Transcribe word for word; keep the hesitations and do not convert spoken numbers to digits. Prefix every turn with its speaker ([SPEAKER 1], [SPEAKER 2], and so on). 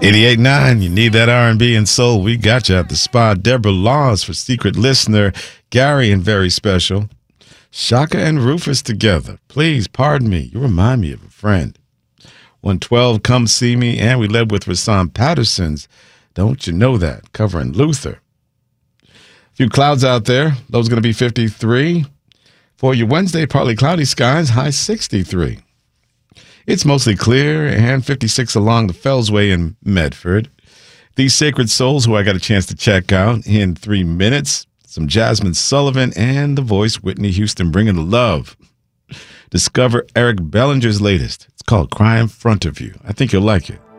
[SPEAKER 1] eighty-eight point nine, you need that R and B and soul. We got you at the spot. Deborah Laws for Secret Listener. Gary and Very Special. Shaka and Rufus together. Please pardon me. You remind me of a friend. one twelve, Come See Me. And we led with Rasan Patterson's Don't You Know That, covering Luther. A few clouds out there. Low's going to be fifty-three. For your Wednesday, partly cloudy skies, high sixty-three. It's mostly clear, and fifty-six along the Fellsway in Medford. These Sacred Souls, who I got a chance to check out in three minutes. Some Jasmine Sullivan and the voice Whitney Houston bringing the love. Discover Eric Bellinger's latest. It's called Cry in Front of You. I think you'll like it.